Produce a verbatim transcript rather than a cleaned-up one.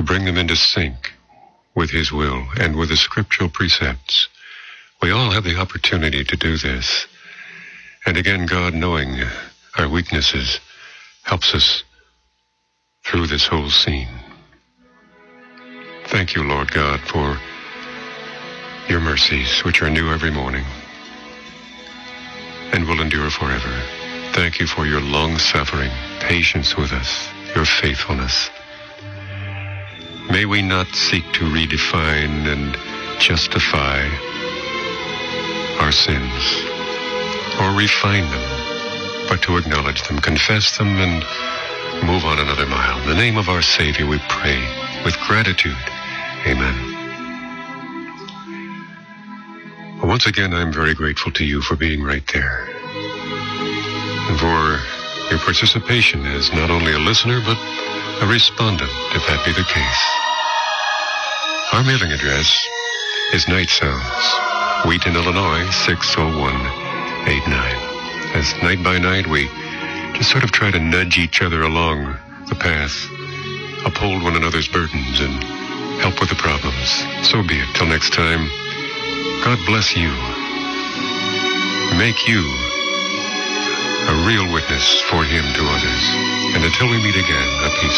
bring them into sync with His will and with the scriptural precepts. We all have the opportunity to do this. And again, God, knowing our weaknesses, helps us through this whole scene. Thank you, Lord God, for your mercies, which are new every morning and will endure forever. Thank you for your long-suffering, patience with us, your faithfulness. May we not seek to redefine and justify our sins or refine them, but to acknowledge them, confess them, and move on another mile. In the name of our Savior we pray with gratitude. Amen. Once again, I'm very grateful to you for being right there and for your participation as not only a listener, but a respondent, if that be the case. Our mailing address is Night Sounds, Wheaton, Illinois, six oh one eight nine. As night by night, we just sort of try to nudge each other along the path, uphold one another's burdens, and help with the problems. So be it. Till next time, God bless you. Make you a real witness for Him to others. And until we meet again, a peace.